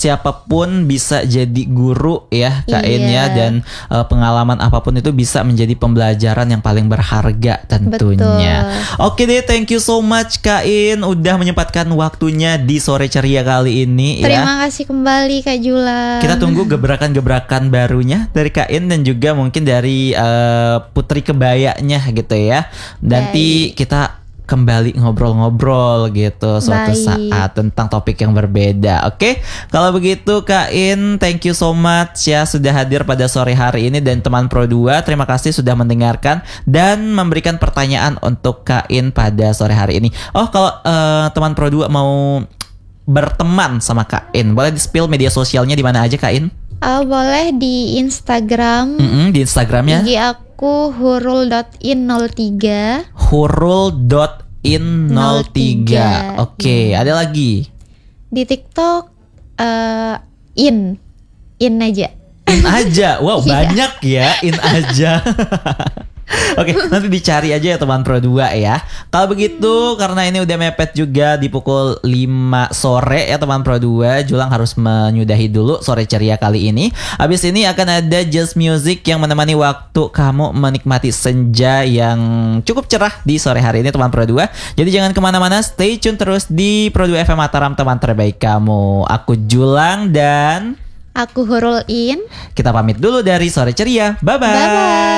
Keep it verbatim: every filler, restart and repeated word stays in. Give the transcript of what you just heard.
siapapun bisa jadi guru ya Kak In ya, dan uh, pengalaman apapun itu bisa menjadi pembelajaran yang paling berharga tentunya. Betul. Oke deh, thank you so much Kak In udah menyempatkan waktunya di Sore Ceria kali ini. Terima ya. kasih kembali Kak Julang. Kita tunggu gebrakan-gebrakan barunya dari Kak In dan juga mungkin dari uh, Putri Kebayanya gitu ya. Nanti Baik. kita kembali ngobrol-ngobrol gitu suatu Baik. saat tentang topik yang berbeda. Oke, kalau begitu Kak In, thank you so much ya sudah hadir pada sore hari ini, dan teman Pro dua terima kasih sudah mendengarkan dan memberikan pertanyaan untuk Kak In pada sore hari ini. Oh, kalau uh, teman Pro dua mau berteman sama Kak In, boleh di-spill media sosialnya di mana aja Kak In? Uh, boleh di Instagram. Mm-mm, di Instagramnya? I G aku hurul dot in nol tiga. hurul dot in nol tiga. Oke, okay. hmm. ada lagi? Di TikTok uh, in in aja. In aja. Wow, banyak ya in aja. Oke, okay, nanti dicari aja ya teman Pro dua ya. Kalau begitu, karena ini udah mepet juga di pukul lima sore ya teman Pro dua, Julang harus menyudahi dulu Sore Ceria kali ini. Habis ini akan ada Just Music yang menemani waktu kamu menikmati senja yang cukup cerah di sore hari ini teman Pro dua. Jadi jangan kemana-mana, stay tune terus di Pro dua F M Mataram, teman terbaik kamu. Aku Julang dan aku Hurul In. Kita pamit dulu dari Sore Ceria. Bye-bye. Bye-bye.